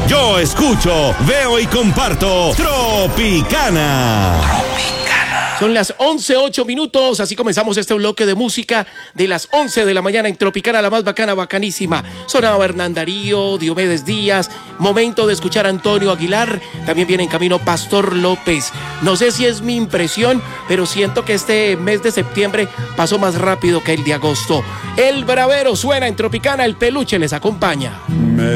Yo escucho, veo y comparto Tropicana. Son las 11:08, así comenzamos este bloque de música de las 11 de la mañana en Tropicana, la más bacana, bacanísima. Sonaba Hernán Darío, Diomedes Díaz, momento de escuchar a Antonio Aguilar, también viene en camino Pastor López. No sé si es mi impresión, pero siento que este mes de septiembre pasó más rápido que el de agosto. El Bravero suena en Tropicana, el peluche les acompaña.